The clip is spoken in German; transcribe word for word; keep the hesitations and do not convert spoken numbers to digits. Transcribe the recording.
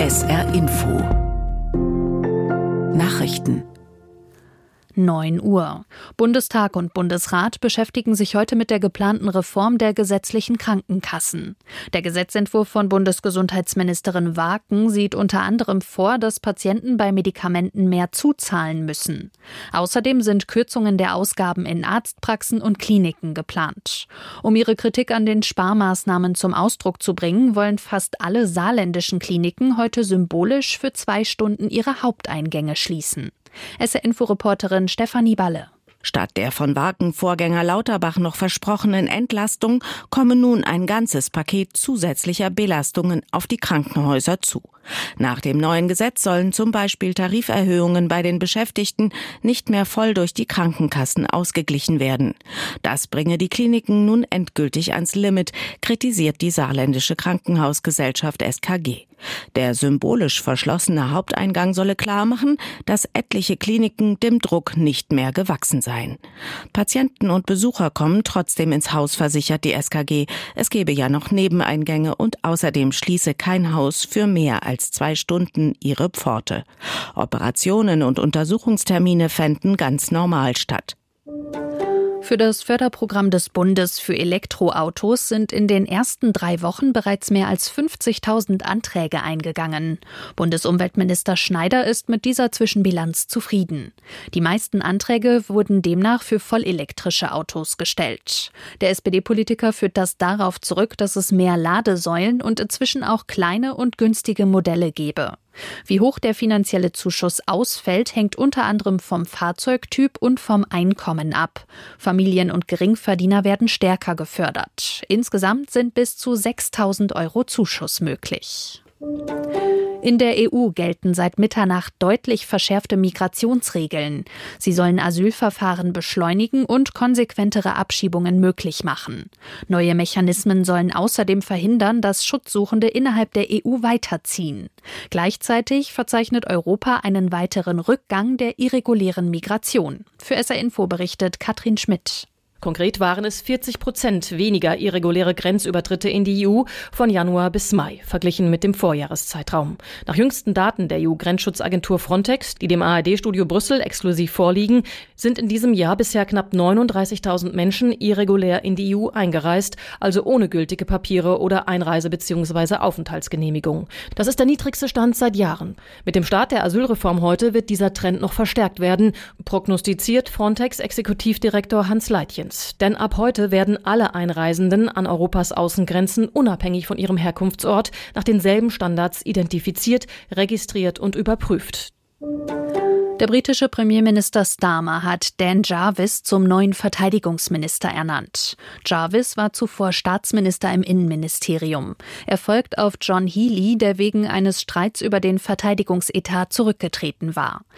S R Info Nachrichten neun Uhr. Bundestag und Bundesrat beschäftigen sich heute mit der geplanten Reform der gesetzlichen Krankenkassen. Der Gesetzentwurf von Bundesgesundheitsministerin Waaken sieht unter anderem vor, dass Patienten bei Medikamenten mehr zuzahlen müssen. Außerdem sind Kürzungen der Ausgaben in Arztpraxen und Kliniken geplant. Um ihre Kritik an den Sparmaßnahmen zum Ausdruck zu bringen, wollen fast alle saarländischen Kliniken heute symbolisch für zwei Stunden ihre Haupteingänge schließen. S R Info-Reporterin Stefanie Balle. Statt der von Waaken-Vorgänger Lauterbach noch versprochenen Entlastung komme nun ein ganzes Paket zusätzlicher Belastungen auf die Krankenhäuser zu. Nach dem neuen Gesetz sollen zum Beispiel Tariferhöhungen bei den Beschäftigten nicht mehr voll durch die Krankenkassen ausgeglichen werden. Das bringe die Kliniken nun endgültig ans Limit, kritisiert die Saarländische Krankenhausgesellschaft S K G. Der symbolisch verschlossene Haupteingang solle klarmachen, dass etliche Kliniken dem Druck nicht mehr gewachsen seien. Patienten und Besucher kommen trotzdem ins Haus, versichert die S K G. Es gebe ja noch Nebeneingänge und außerdem schließe kein Haus für mehr als zwei Stunden ihre Pforte. Operationen und Untersuchungstermine fänden ganz normal statt. Für das Förderprogramm des Bundes für Elektroautos sind in den ersten drei Wochen bereits mehr als fünfzigtausend Anträge eingegangen. Bundesumweltminister Schneider ist mit dieser Zwischenbilanz zufrieden. Die meisten Anträge wurden demnach für vollelektrische Autos gestellt. Der S P D-Politiker führt das darauf zurück, dass es mehr Ladesäulen und inzwischen auch kleine und günstige Modelle gebe. Wie hoch der finanzielle Zuschuss ausfällt, hängt unter anderem vom Fahrzeugtyp und vom Einkommen ab. Familien und Geringverdiener werden stärker gefördert. Insgesamt sind bis zu sechstausend Euro Zuschuss möglich. In der E U gelten seit Mitternacht deutlich verschärfte Migrationsregeln. Sie sollen Asylverfahren beschleunigen und konsequentere Abschiebungen möglich machen. Neue Mechanismen sollen außerdem verhindern, dass Schutzsuchende innerhalb der E U weiterziehen. Gleichzeitig verzeichnet Europa einen weiteren Rückgang der irregulären Migration. Für S R Info berichtet Katrin Schmidt. Konkret waren es vierzig Prozent weniger irreguläre Grenzübertritte in die E U von Januar bis Mai, verglichen mit dem Vorjahreszeitraum. Nach jüngsten Daten der E U-Grenzschutzagentur Frontex, die dem A R D-Studio Brüssel exklusiv vorliegen, sind in diesem Jahr bisher knapp neununddreißigtausend Menschen irregulär in die E U eingereist, also ohne gültige Papiere oder Einreise- bzw. Aufenthaltsgenehmigung. Das ist der niedrigste Stand seit Jahren. Mit dem Start der Asylreform heute wird dieser Trend noch verstärkt werden, prognostiziert Frontex-Exekutivdirektor Hans Leitjens. Denn ab heute werden alle Einreisenden an Europas Außengrenzen unabhängig von ihrem Herkunftsort nach denselben Standards identifiziert, registriert und überprüft. Der britische Premierminister Starmer hat Dan Jarvis zum neuen Verteidigungsminister ernannt. Jarvis war zuvor Staatsminister im Innenministerium. Er folgt auf John Healey, der wegen eines Streits über den Verteidigungsetat zurückgetreten war.